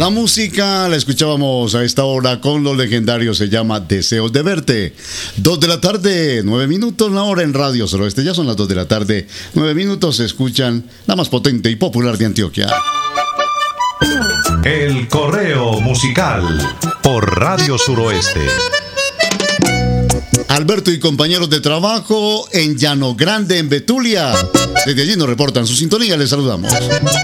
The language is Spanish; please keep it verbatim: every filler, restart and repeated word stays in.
La música la escuchábamos a esta hora con los legendarios, se llama Deseos de Verte. Dos de la tarde, nueve minutos, la hora en Radio Suroeste. Ya son las dos de la tarde, nueve minutos. Se escuchan la más potente y popular de Antioquia. El Correo Musical por Radio Suroeste. Alberto y compañeros de trabajo en Llano Grande, en Betulia. Desde allí nos reportan su sintonía. Les saludamos.